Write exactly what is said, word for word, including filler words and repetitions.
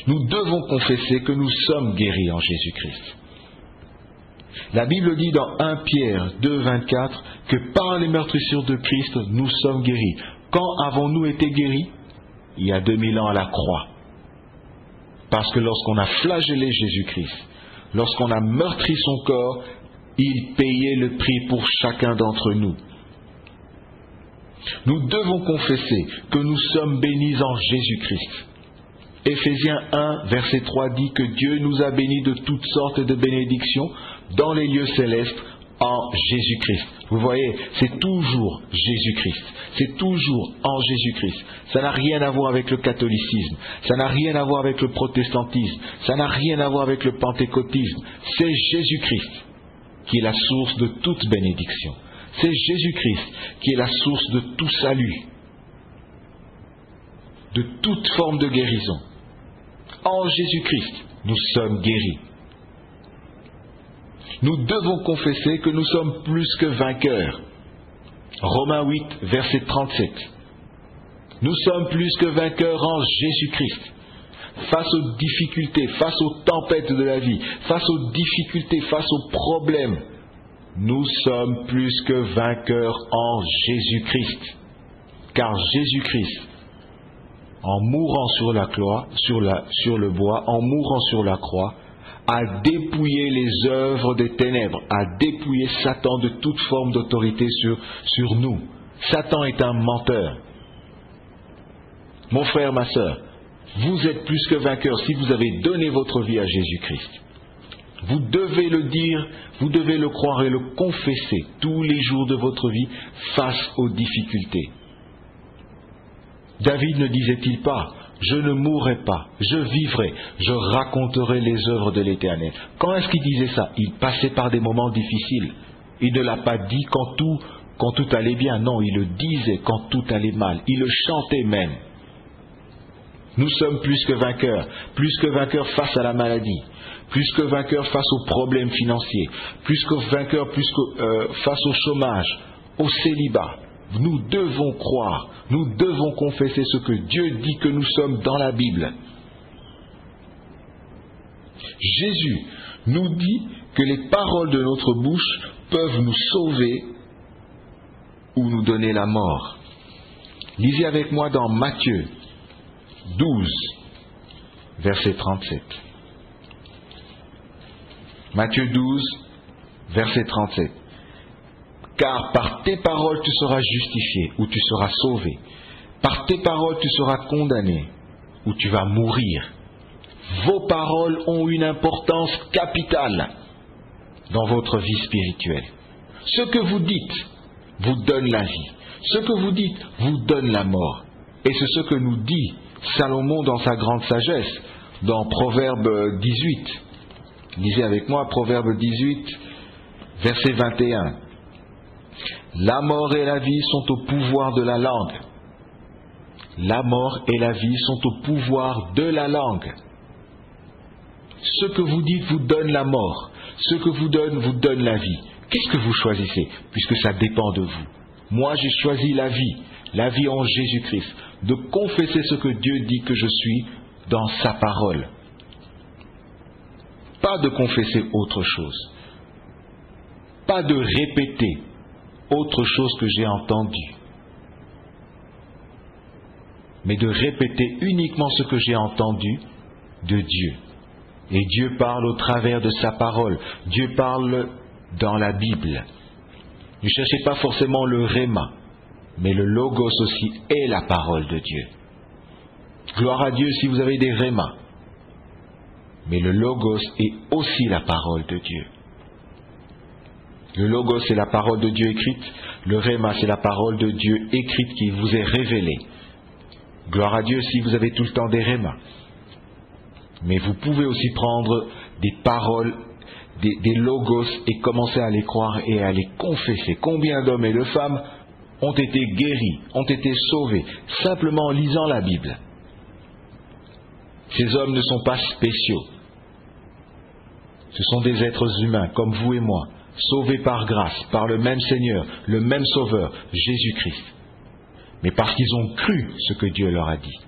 Nous devons confesser que nous sommes guéris en Jésus-Christ. La Bible dit dans premier Pierre deux, vingt-quatre que par les meurtrissures de Christ, nous sommes guéris. Quand avons-nous été guéris? Il y a deux mille ans à la croix. Parce que lorsqu'on a flagellé Jésus-Christ, lorsqu'on a meurtri son corps, il payait le prix pour chacun d'entre nous. Nous devons confesser que nous sommes bénis en Jésus-Christ. Éphésiens un, verset trois dit que Dieu nous a bénis de toutes sortes de bénédictions dans les lieux célestes en Jésus-Christ. Vous voyez, c'est toujours Jésus-Christ. C'est toujours en Jésus-Christ. Ça n'a rien à voir avec le catholicisme. Ça n'a rien à voir avec le protestantisme. Ça n'a rien à voir avec le pentecôtisme. C'est Jésus-Christ qui est la source de toute bénédiction. C'est Jésus-Christ qui est la source de tout salut, de toute forme de guérison. En Jésus-Christ, nous sommes guéris. Nous devons confesser que nous sommes plus que vainqueurs. Romains huit, verset trente-sept. Nous sommes plus que vainqueurs en Jésus-Christ. Face aux difficultés, face aux tempêtes de la vie, face aux difficultés, face aux problèmes, nous sommes plus que vainqueurs en Jésus-Christ. Car Jésus-Christ, en mourant sur la croix, sur, la, sur le bois, en mourant sur la croix, a dépouillé les œuvres des ténèbres, a dépouillé Satan de toute forme d'autorité sur, sur nous. Satan est un menteur. Mon frère, ma sœur, vous êtes plus que vainqueurs si vous avez donné votre vie à Jésus-Christ. Vous devez le dire, vous devez le croire et le confesser tous les jours de votre vie face aux difficultés. David ne disait-il pas « Je ne mourrai pas, je vivrai, je raconterai les œuvres de l'Éternel ». Quand est-ce qu'il disait ça? Il passait par des moments difficiles. Il ne l'a pas dit quand tout, quand tout allait bien. Non, il le disait quand tout allait mal. Il le chantait même. Nous sommes plus que vainqueurs, plus que vainqueurs face à la maladie, plus que vainqueurs face aux problèmes financiers, plus que vainqueurs plus que, euh, face au chômage, au célibat. Nous devons croire, nous devons confesser ce que Dieu dit que nous sommes dans la Bible. Jésus nous dit que les paroles de notre bouche peuvent nous sauver ou nous donner la mort. Lisez avec moi dans Matthieu douze, verset trente-sept. Matthieu douze, verset trente-sept. Car par tes paroles tu seras justifié ou tu seras sauvé. Par tes paroles tu seras condamné ou tu vas mourir. Vos paroles ont une importance capitale dans votre vie spirituelle. Ce que vous dites vous donne la vie. Ce que vous dites vous donne la mort. Et c'est ce que nous dit Salomon dans sa grande sagesse, dans Proverbe dix-huit. Lisez avec moi Proverbe dix-huit, verset vingt et un. La mort et la vie sont au pouvoir de la langue. La mort et la vie sont au pouvoir de la langue. Ce que vous dites vous donne la mort. Ce que vous donne vous donne la vie. Qu'est-ce que vous choisissez? Puisque ça dépend de vous. Moi, j'ai choisi la vie. La vie en Jésus-Christ. De confesser ce que Dieu dit que je suis dans sa parole. Pas de confesser autre chose. Pas de répéter autre chose que j'ai entendu. Mais de répéter uniquement ce que j'ai entendu de Dieu. Et Dieu parle au travers de sa parole. Dieu parle dans la Bible. Ne cherchez pas forcément le réma, mais le logos aussi est la parole de Dieu. Gloire à Dieu si vous avez des rémas. Mais le logos est aussi la parole de Dieu. Le logos c'est la parole de Dieu écrite. Le réma c'est la parole de Dieu écrite qui vous est révélée. Gloire à Dieu si vous avez tout le temps des rémas. Mais vous pouvez aussi prendre des paroles, des, des logos et commencer à les croire et à les confesser. Combien d'hommes et de femmes ont été guéris, ont été sauvés, simplement en lisant la Bible. Ces hommes ne sont pas spéciaux. Ce sont des êtres humains comme vous et moi, sauvés par grâce, par le même Seigneur, le même Sauveur, Jésus-Christ. Mais parce qu'ils ont cru ce que Dieu leur a dit.